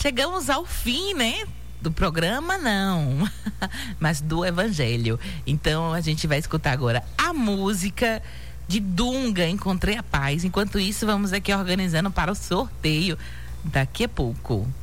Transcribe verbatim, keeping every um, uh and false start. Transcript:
chegamos ao fim, né? Do programa, não, mas do Evangelho. Então a gente vai escutar agora a música de Dunga, Encontrei a Paz. Enquanto isso, vamos aqui organizando para o sorteio daqui a pouco.